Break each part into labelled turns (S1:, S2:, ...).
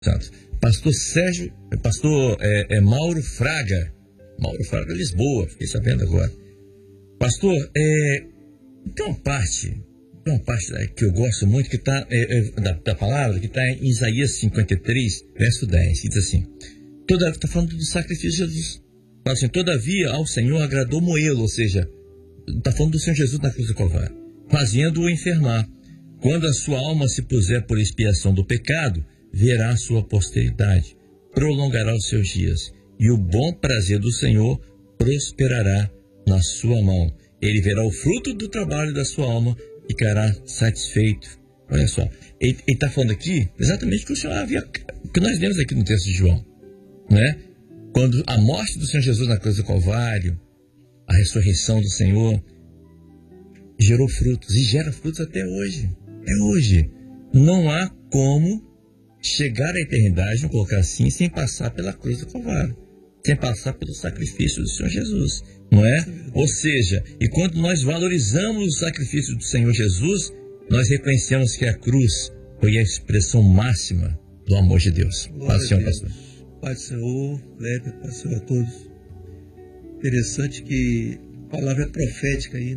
S1: Santos. Pastor Sérgio, pastor Mauro Fraga, Lisboa, fiquei sabendo agora. Pastor, tem uma parte que eu gosto muito, que está da palavra, que está em Isaías 53, verso 10, que diz assim, está falando do sacrifício de Jesus. Fala assim, todavia ao Senhor agradou moê-lo, ou seja, está falando do Senhor Jesus na cruz do Calvário, fazendo-o enfermar. Quando a sua alma se puser por expiação do pecado, verá a sua posteridade, prolongará os seus dias, e o bom prazer do Senhor prosperará na sua mão. Ele verá o fruto do trabalho da sua alma e ficará satisfeito. Olha só, ele está falando aqui exatamente o que o Senhor havia, que nós lemos aqui no texto de João, né? Quando a morte do Senhor Jesus na cruz do Calvário, a ressurreição do Senhor, gerou frutos, e gera frutos até hoje. É hoje. Não há como chegar à eternidade, vamos colocar assim, sem passar pela cruz do Calvário, sem passar pelo sacrifício do Senhor Jesus, não é? Ou seja, e quando nós valorizamos o sacrifício do Senhor Jesus, nós reconhecemos que a cruz foi a expressão máxima do amor de Deus. Paz do Senhor, pastor.
S2: Paz do Senhor, Kleber, paz do Senhor a todos. Interessante que a palavra é profética aí,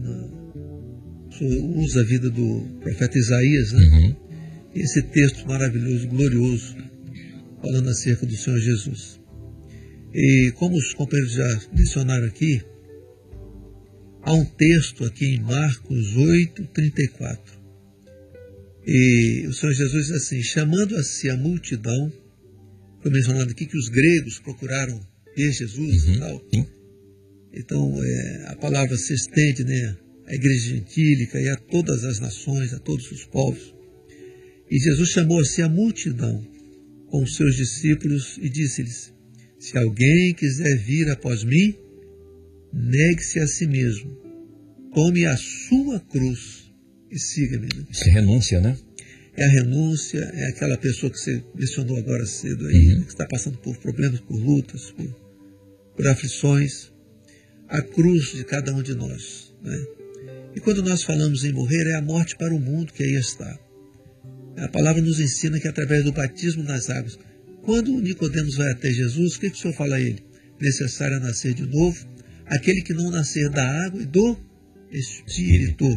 S2: usa a vida do profeta Isaías, né?
S1: Uhum.
S2: Esse texto maravilhoso, glorioso, falando acerca do Senhor Jesus. E como os companheiros já mencionaram aqui, há um texto aqui em Marcos 8:34. E o Senhor Jesus diz assim, chamando a si a multidão, foi mencionado aqui que os gregos procuraram ver Jesus e tal. Então, a palavra se estende, né, à igreja gentílica e a todas as nações, a todos os povos. E Jesus chamou a si a multidão com os seus discípulos e disse-lhes, se alguém quiser vir após mim, negue-se a si mesmo, tome a sua cruz e siga-me.
S1: Isso é renúncia, né?
S2: É a renúncia, é aquela pessoa que você mencionou agora cedo aí, que está passando por problemas, por lutas, por aflições. A cruz de cada um de nós, né? E quando nós falamos em morrer, é a morte para o mundo que aí está. A palavra nos ensina que através do batismo nas águas, quando Nicodemos vai até Jesus, o que o Senhor fala a ele? Necessário é nascer de novo. Aquele que não nascer da água e do Espírito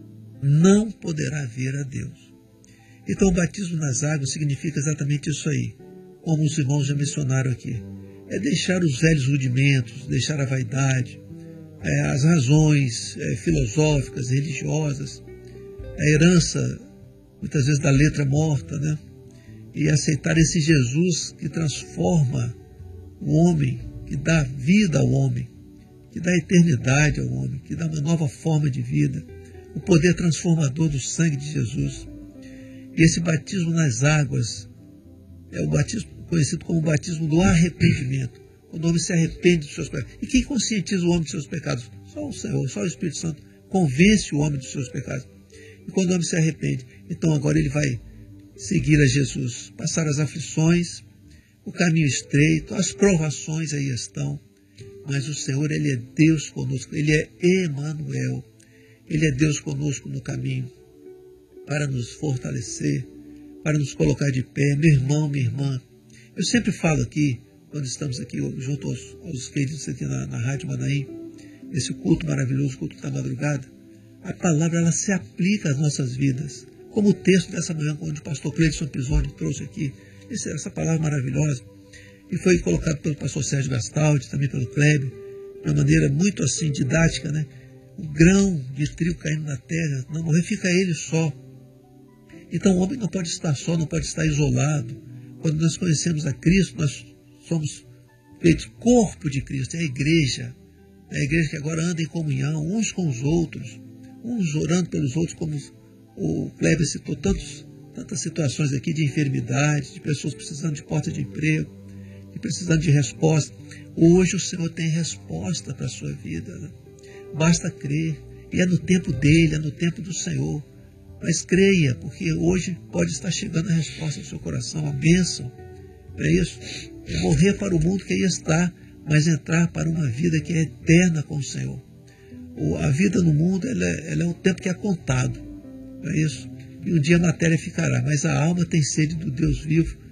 S2: não poderá ver a Deus. Então o batismo nas águas significa exatamente isso aí, como os irmãos já mencionaram aqui. É deixar os velhos rudimentos, deixar a vaidade, as razões filosóficas, religiosas, a herança, muitas vezes, da letra morta, né? E aceitar esse Jesus que transforma o homem, que dá vida ao homem, que dá eternidade ao homem, que dá uma nova forma de vida, o poder transformador do sangue de Jesus. E esse batismo nas águas é o batismo conhecido como o batismo do arrependimento. Quando o homem se arrepende dos seus pecados. E quem conscientiza o homem dos seus pecados? Só o Senhor, só o Espírito Santo convence o homem dos seus pecados. E quando o homem se arrepende, então agora ele vai seguir a Jesus, passar as aflições, o caminho estreito, as provações aí estão, mas o Senhor, Ele é Deus conosco, Ele é Emanuel, Ele é Deus conosco no caminho, para nos fortalecer, para nos colocar de pé. Meu irmão, minha irmã, eu sempre falo aqui, quando estamos aqui junto aos queridos aqui na Rádio Manaim, nesse culto maravilhoso, culto da madrugada, a palavra ela se aplica às nossas vidas, como o texto dessa manhã, onde o pastor Cleiton Pisoni trouxe aqui, essa palavra maravilhosa, e foi colocado pelo pastor Sérgio Gastaldi, também pelo Kleber, de uma maneira muito assim didática, né? O grão de trigo caindo na terra, não morrer, fica ele só. Então o homem não pode estar só, não pode estar isolado. Quando nós conhecemos a Cristo, nós somos feitos corpo de Cristo, é a igreja que agora anda em comunhão, uns com os outros, uns orando pelos outros, como o Kleber citou tantas situações aqui de enfermidade, de pessoas precisando de porta de emprego, de precisando de resposta. Hoje o Senhor tem resposta para a sua vida, né? Basta crer, e é no tempo dele, é no tempo do Senhor. Mas creia, porque hoje pode estar chegando a resposta ao seu coração, a bênção. É isso, é morrer para o mundo que aí está, mas entrar para uma vida que é eterna com o Senhor. A vida no mundo ela é um tempo que é contado, não é isso? E um dia a matéria ficará, mas a alma tem sede do Deus vivo,